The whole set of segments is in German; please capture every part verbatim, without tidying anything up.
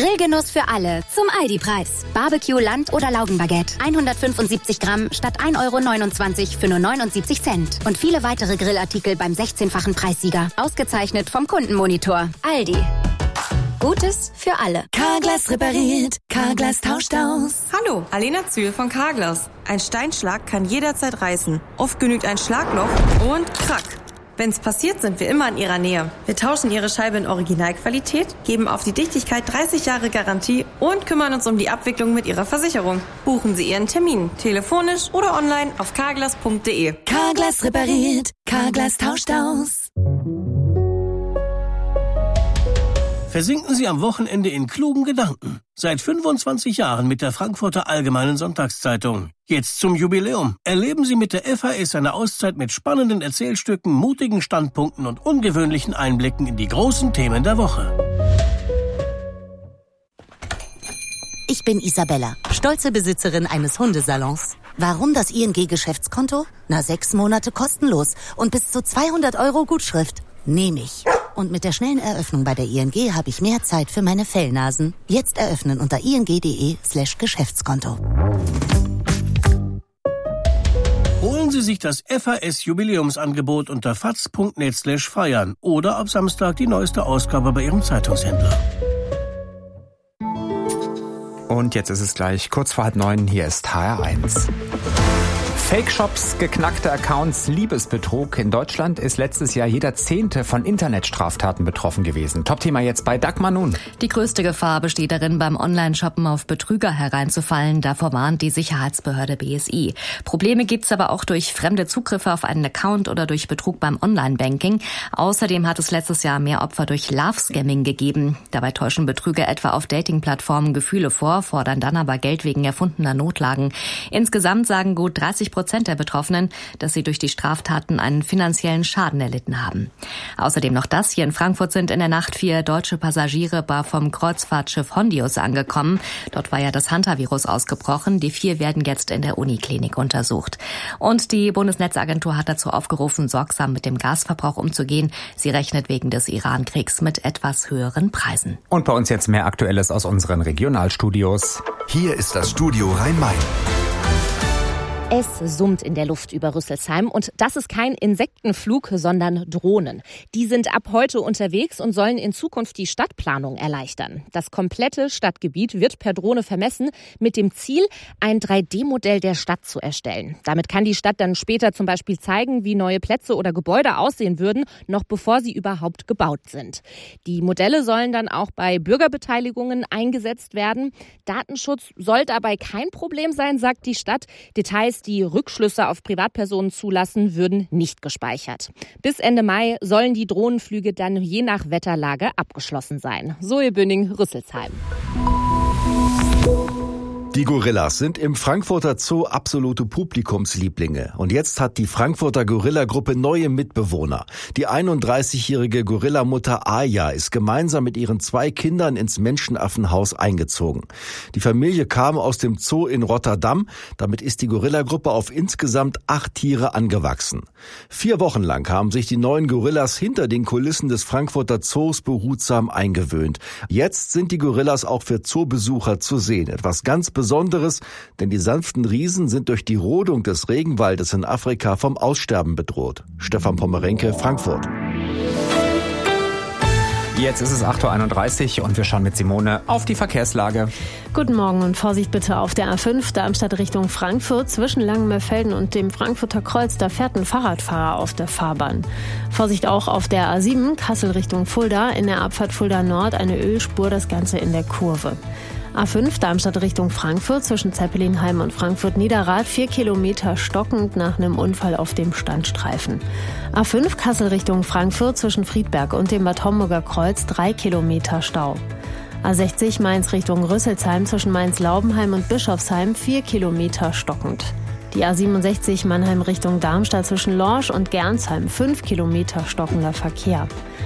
Grillgenuss für alle zum Aldi-Preis. Barbecue, Land- oder Laugenbaguette. hundertfünfundsiebzig Gramm statt ein Euro neunundzwanzig für nur neunundsiebzig Cent. Und viele weitere Grillartikel beim sechzehnfachen Preissieger. Ausgezeichnet vom Kundenmonitor. Aldi. Gutes für alle. Carglass repariert, Carglass tauscht aus. Hallo, Alena Zühl von Carglass. Ein Steinschlag kann jederzeit reißen. Oft genügt ein Schlagloch und krack. Wenn's passiert, sind wir immer in Ihrer Nähe. Wir tauschen Ihre Scheibe in Originalqualität, geben auf die Dichtigkeit dreißig Jahre Garantie und kümmern uns um die Abwicklung mit Ihrer Versicherung. Buchen Sie Ihren Termin, telefonisch oder online auf carglass punkt de. Carglass repariert, Carglass tauscht aus. Versinken Sie am Wochenende in klugen Gedanken. Seit fünfundzwanzig Jahren mit der Frankfurter Allgemeinen Sonntagszeitung. Jetzt zum Jubiläum. Erleben Sie mit der F A S eine Auszeit mit spannenden Erzählstücken, mutigen Standpunkten und ungewöhnlichen Einblicken in die großen Themen der Woche. Ich bin Isabella, stolze Besitzerin eines Hundesalons. Warum das I N G-Geschäftskonto? Na, sechs Monate kostenlos und bis zu zweihundert Euro Gutschrift. Nehme ich. Und mit der schnellen Eröffnung bei der I N G habe ich mehr Zeit für meine Fellnasen. Jetzt eröffnen unter ing.de slash Geschäftskonto. Holen Sie sich das F A S-Jubiläumsangebot unter faz punkt net slash feiern oder ab Samstag die neueste Ausgabe bei Ihrem Zeitungshändler. Und jetzt ist es gleich kurz vor halb neun. Hier ist H R eins. Fake-Shops, geknackte Accounts, Liebesbetrug. In Deutschland ist letztes Jahr jeder Zehnte von Internetstraftaten betroffen gewesen. Top-Thema jetzt bei Dagmar Nun. Die größte Gefahr besteht darin, beim Online-Shoppen auf Betrüger hereinzufallen. Davor warnt die Sicherheitsbehörde B S I. Probleme gibt's aber auch durch fremde Zugriffe auf einen Account oder durch Betrug beim Online-Banking. Außerdem hat es letztes Jahr mehr Opfer durch Love-Scamming gegeben. Dabei täuschen Betrüger etwa auf Dating-Plattformen Gefühle vor, fordern dann aber Geld wegen erfundener Notlagen. Insgesamt sagen gut dreißig Prozent der Betroffenen, dass sie durch die Straftaten einen finanziellen Schaden erlitten haben. Außerdem noch das. Hier in Frankfurt sind in der Nacht vier deutsche Passagiere vom Kreuzfahrtschiff Hondius angekommen. Dort war ja das Hantavirus ausgebrochen. Die vier werden jetzt in der Uniklinik untersucht. Und die Bundesnetzagentur hat dazu aufgerufen, sorgsam mit dem Gasverbrauch umzugehen. Sie rechnet wegen des Iran-Kriegs mit etwas höheren Preisen. Und bei uns jetzt mehr Aktuelles aus unseren Regionalstudios. Hier ist das Studio Rhein-Main. Es summt in der Luft über Rüsselsheim und das ist kein Insektenflug, sondern Drohnen. Die sind ab heute unterwegs und sollen in Zukunft die Stadtplanung erleichtern. Das komplette Stadtgebiet wird per Drohne vermessen mit dem Ziel, ein drei D Modell der Stadt zu erstellen. Damit kann die Stadt dann später zum Beispiel zeigen, wie neue Plätze oder Gebäude aussehen würden, noch bevor sie überhaupt gebaut sind. Die Modelle sollen dann auch bei Bürgerbeteiligungen eingesetzt werden. Datenschutz soll dabei kein Problem sein, sagt die Stadt. Details, die Rückschlüsse auf Privatpersonen zulassen, würden nicht gespeichert. Bis Ende Mai sollen die Drohnenflüge dann je nach Wetterlage abgeschlossen sein. Zoe Bünning, Rüsselsheim. Die Gorillas sind im Frankfurter Zoo absolute Publikumslieblinge. Und jetzt hat die Frankfurter Gorilla-Gruppe neue Mitbewohner. Die einunddreißigjährige Gorillamutter Aya ist gemeinsam mit ihren zwei Kindern ins Menschenaffenhaus eingezogen. Die Familie kam aus dem Zoo in Rotterdam. Damit ist die Gorilla-Gruppe auf insgesamt acht Tiere angewachsen. Vier Wochen lang haben sich die neuen Gorillas hinter den Kulissen des Frankfurter Zoos behutsam eingewöhnt. Jetzt sind die Gorillas auch für Zoobesucher zu sehen. Etwas ganz Besonderes, denn die sanften Riesen sind durch die Rodung des Regenwaldes in Afrika vom Aussterben bedroht. Stefan Pommerenke, Frankfurt. Jetzt ist es acht Uhr einunddreißig und wir schauen mit Simone auf die Verkehrslage. Guten Morgen und Vorsicht bitte auf der A fünf, Darmstadt Richtung Frankfurt. Zwischen Langenmeerfelden und dem Frankfurter Kreuz, da fährt ein Fahrradfahrer auf der Fahrbahn. Vorsicht auch auf der A sieben, Kassel Richtung Fulda. In der Abfahrt Fulda Nord eine Ölspur, das Ganze in der Kurve. A fünf, Darmstadt Richtung Frankfurt, zwischen Zeppelinheim und Frankfurt-Niederrad, vier Kilometer stockend nach einem Unfall auf dem Standstreifen. A fünf, Kassel Richtung Frankfurt, zwischen Friedberg und dem Bad Homburger Kreuz, drei Kilometer Stau. A sechzig, Mainz Richtung Rüsselsheim, zwischen Mainz-Laubenheim und Bischofsheim, vier Kilometer stockend. Die A siebenundsechzig, Mannheim Richtung Darmstadt, zwischen Lorsch und Gernsheim, fünf Kilometer stockender Verkehr.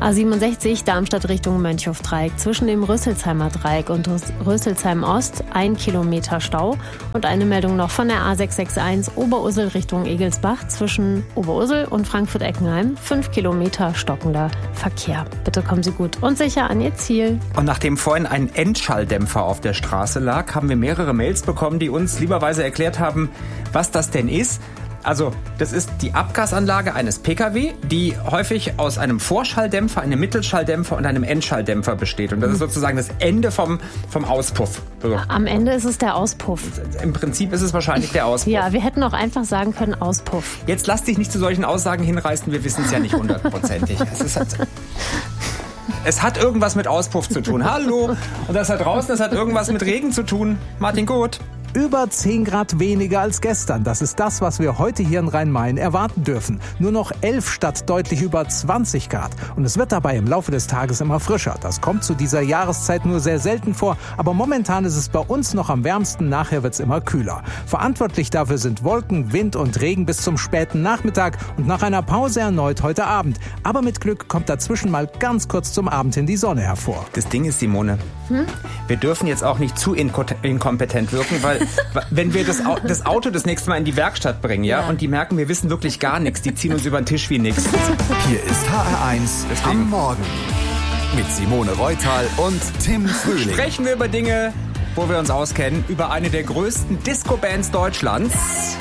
A siebenundsechzig Darmstadt Richtung Mönchhof-Dreieck. Zwischen dem Rüsselsheimer Dreieck und Rüsselsheim Ost ein Kilometer Stau. Und eine Meldung noch von der A sechs sechs eins Oberursel Richtung Egelsbach. Zwischen Oberursel und Frankfurt-Eckenheim fünf Kilometer stockender Verkehr. Bitte kommen Sie gut und sicher an Ihr Ziel. Und nachdem vorhin ein Endschalldämpfer auf der Straße lag, haben wir mehrere Mails bekommen, die uns lieberweise erklärt haben, was das denn ist. Also, das ist die Abgasanlage eines Pkw, die häufig aus einem Vorschalldämpfer, einem Mittelschalldämpfer und einem Endschalldämpfer besteht. Und das ist sozusagen das Ende vom, vom Auspuff. So. Am Ende ist es der Auspuff. Im Prinzip ist es wahrscheinlich der Auspuff. Ja, wir hätten auch einfach sagen können Auspuff. Jetzt lass dich nicht zu solchen Aussagen hinreißen, wir wissen es ja nicht hundertprozentig. Es ist halt... Es hat irgendwas mit Auspuff zu tun. Hallo! Und das da draußen, das hat irgendwas mit Regen zu tun. Martin Gut. Über zehn Grad weniger als gestern. Das ist das, was wir heute hier in Rhein-Main erwarten dürfen. Nur noch elf statt deutlich über zwanzig Grad. Und es wird dabei im Laufe des Tages immer frischer. Das kommt zu dieser Jahreszeit nur sehr selten vor. Aber momentan ist es bei uns noch am wärmsten. Nachher wird es immer kühler. Verantwortlich dafür sind Wolken, Wind und Regen bis zum späten Nachmittag. Und nach einer Pause erneut heute Abend. Aber mit Glück kommt dazwischen mal ganz kurz zum Abend hin die Sonne hervor. Das Ding ist, Simone, hm? wir dürfen jetzt auch nicht zu inkompetent wirken, weil wenn wir das, das Auto das nächste Mal in die Werkstatt bringen, ja, ja, und die merken, wir wissen wirklich gar nichts, die ziehen uns über den Tisch wie nix. Hier ist H R eins am Morgen mit Simone Reutal und Tim Frühling. Sprechen wir über Dinge, wo wir uns auskennen, über eine der größten Disco-Bands Deutschlands.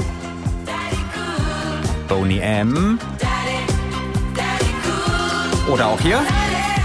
Boney M. Oder auch hier.